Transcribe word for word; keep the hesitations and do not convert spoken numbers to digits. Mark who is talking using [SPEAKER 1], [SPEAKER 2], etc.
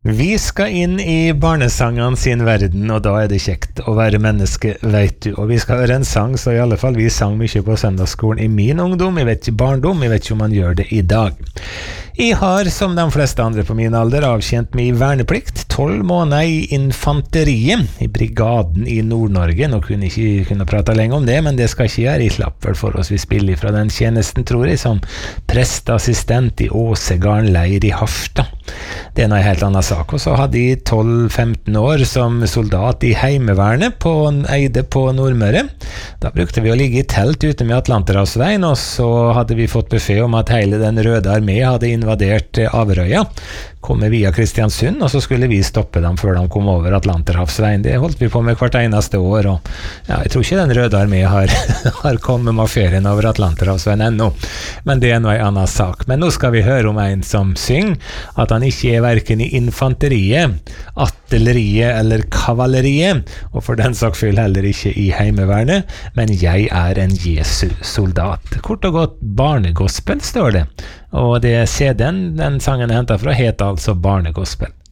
[SPEAKER 1] Vi skal inn i barnesangene sin verden, og da er det kjekt å være menneske, vet du. Og vi skal høre en sang, så i alle fall vi sang mye på søndagsskolen i min ungdom, jeg vet ikke barndom, jeg vet ikke om man gjør det i dag. Jeg har, som de fleste andre på min alder, avkjent min verneplikt, tolv måneder i infanteriet, i brigaden i Nord-Norge. Nå kunne jeg ikke kunne prate lenge om det, men det skal ikke gjøre. Jeg slapp vel for oss vi spiller fra den tjenesten, tror jeg, som prestassistent i Åsegarden leir i Harstad. Det er en helt annen sak. Og så hadde jeg tolv femten år som soldat i heimevernet på Eide på Nordmøre. Da brukte vi å ligge i telt ute med Atlanterhavsveien, og så hadde vi fått beskjed om at hele den røde armé hadde invadert Averøya, komme via Kristiansund, og så skulle vi stoppe dem før de kom over Atlanterhavsveien. Det holdt vi på med hvert eneste år, og ja, jeg tror ikke den røde armé har, har kommet med ferien over Atlanterhavsveien ennå, men det er noe en annen sak. Men nå skal vi høre om en som synger, at han ikke er hverken i infanteriet, artilleriet eller kavaleriet, og for den sak skyld heller ikke i heimevernet, men jeg er en Jesu soldat. Kort og godt barnegospel står det, og det C D-en den sangen er hentet fra heter altså Barnegospel.